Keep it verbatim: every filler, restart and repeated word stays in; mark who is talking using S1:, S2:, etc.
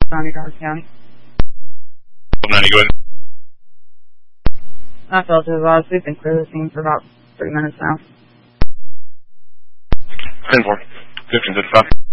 S1: County, Garza County.
S2: ninety, go ahead.
S1: I felt it was. We've been clear the scene for about three minutes now.
S2: ten four. fifteen fifty-five.